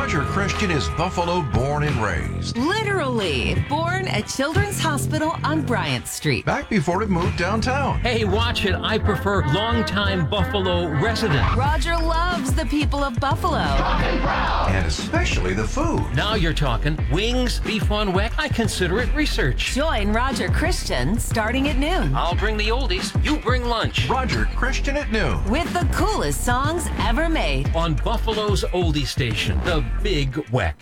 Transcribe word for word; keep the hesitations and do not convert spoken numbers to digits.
Roger Christian is Buffalo born and raised. Literally, born at Children's Hospital on Bryant Street. Back before it moved downtown. Hey, watch it. I prefer longtime Buffalo resident. Roger loves the people of Buffalo. And especially the food. Now you're talking. Wings, beef on weck, I consider it research. Join Roger Christian starting at noon. I'll bring the oldies, you bring lunch. Roger Christian at noon. With the coolest songs ever made. On Buffalo's oldie station, the Big Weck.